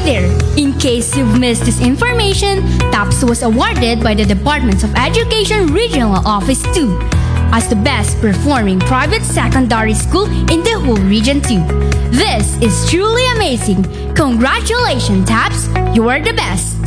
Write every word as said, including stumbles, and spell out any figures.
there, in case you've missed this information, TAPS was awarded by the Department of Education Regional Office two as the best performing private secondary school in the whole Region two. This is truly amazing. Congratulations, TAPS! You are the best!